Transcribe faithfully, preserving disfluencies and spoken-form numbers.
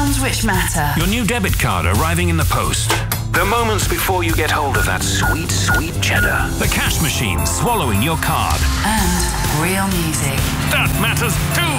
ones which matter. Your new debit card arriving in the post. The moments before you get hold of that sweet, sweet cheddar. The cash machine swallowing your card. And real music. That matters too.